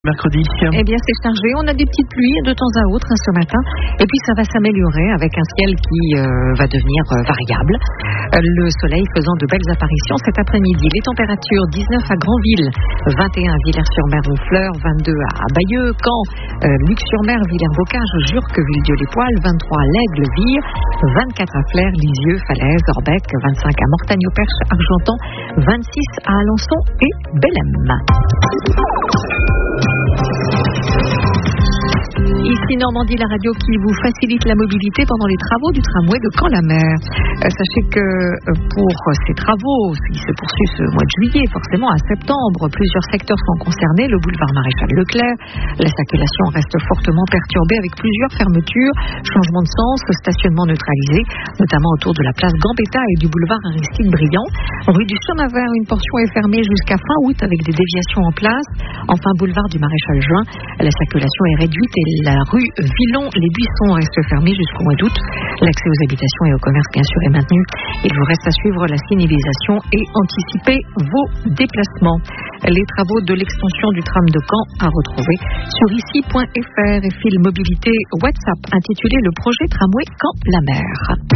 Mercredi. Eh bien, c'est chargé. On a des petites pluies de temps à autre ce matin. Et puis, ça va s'améliorer avec un ciel qui va devenir variable. Le soleil faisant de belles apparitions cet après-midi. Les températures 19 à Granville, 21 à Villers-sur-Mer-Honfleur, 22 à Bayeux, Caen, Luc-sur-Mer, Villers-Bocage, Jurques, Villedieu-les-Poils, 23 à l'Aigle, Vire, 24 à Flers, Lisieux, Falaise, Orbec, 25 à Mortagne-au-Perche, Argentan, 26 à Alençon et Bellem. Ici Normandie, la radio qui vous facilite la mobilité pendant les travaux du tramway de Caen-la-Mer. Sachez que pour ces travaux, qui se poursuivent ce mois de juillet, forcément à septembre, plusieurs secteurs sont concernés. Le boulevard Maréchal Leclerc, la circulation reste fortement perturbée avec plusieurs fermetures, changements de sens, stationnement neutralisé, notamment autour de la place Gambetta et du boulevard Aristide Briand. Rue du Chemin Vert, une portion est fermée jusqu'à fin août avec des déviations en place. Enfin, boulevard du Maréchal Juin, la circulation est réduite et la rue Villon, les buissons restent fermés jusqu'au mois d'août. L'accès aux habitations et au commerce, bien sûr, est maintenu. Il vous reste à suivre la signalisation et anticiper vos déplacements. Les travaux de l'extension du tram de Caen à retrouver sur ici.fr et fil mobilité WhatsApp intitulé le projet tramway Caen-la-Mer.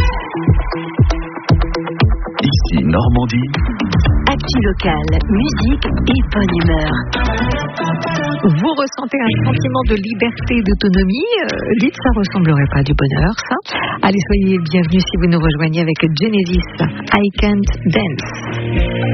Ici Normandie. Actu locale, musique et bonne humeur. Vous ressentez un sentiment de liberté et d'autonomie. Dites, ça ressemblerait pas à du bonheur, ça. Allez, soyez bienvenus si vous nous rejoignez avec Genesis, I Can't Dance.